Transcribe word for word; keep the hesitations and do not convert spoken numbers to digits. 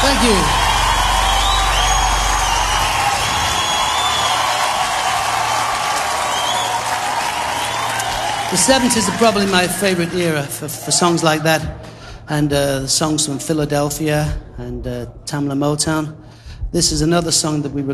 Thank you. The seventies are probably my favorite era for, for songs like that, and uh, the songs from Philadelphia and uh, Tamla Motown. This is another song that we recorded